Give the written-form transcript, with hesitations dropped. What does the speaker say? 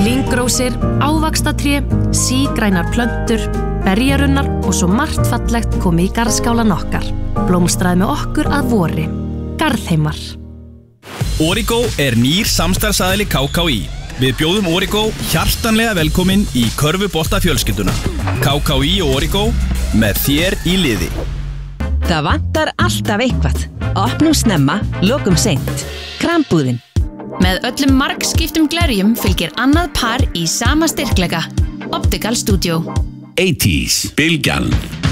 Lyngrósir, ávaxtatré, sígrænar plöntur, berjarunnar og svo margt fallegt komið í garðskálan okkar. Blómstraði með okkur að vori. Garðheimar. Origo nýr samstarfsaðili KKÍ. Við bjóðum Origo hjartanlega velkomin í körfuboltafjölskylduna. KKÍ og Origo með þér í liði. Það vantar alltaf eitthvað. Opnum snemma, lokum seint. Krambúðin. Með öllum margskiptum glerjum fylgir annað par í sama styrkleika. Optical Studio. 80s, Bylgjan.